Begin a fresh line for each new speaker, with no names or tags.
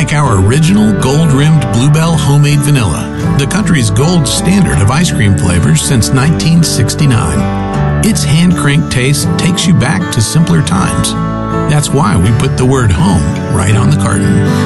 like our original gold-rimmed Bluebell homemade vanilla, the country's gold standard of ice cream flavors since 1969. Its hand-cranked taste takes you back to simpler times. That's why we put the word home right on the carton.